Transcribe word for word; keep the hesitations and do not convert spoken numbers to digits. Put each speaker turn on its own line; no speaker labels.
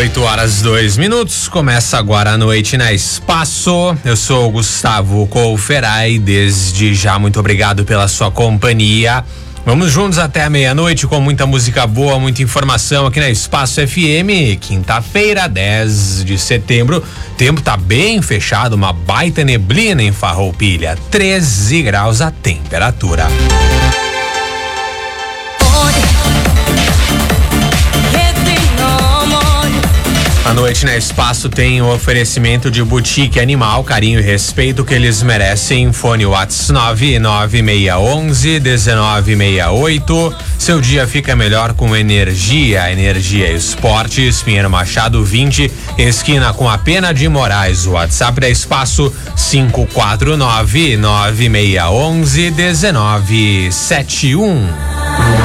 oito horas, dois minutos. Começa agora a noite na Espaço. Eu sou o Gustavo Couferai. Desde já, muito obrigado pela sua companhia. Vamos juntos até a meia-noite com muita música boa, muita informação aqui na Espaço F M. Quinta-feira, dez de setembro. Tempo tá bem fechado, uma baita neblina em Farroupilha. treze graus a temperatura. A noite na Espaço tem o oferecimento de Boutique Animal, carinho e respeito que eles merecem. Fone Whats nove nove seis um um dezenove sessenta e oito. Seu dia fica melhor com energia, energia e esportes. Pinheiro Machado vinte, esquina com a Pena de Moraes. O WhatsApp da Espaço cinco quatro nove nove seis um um dezenove setenta e um.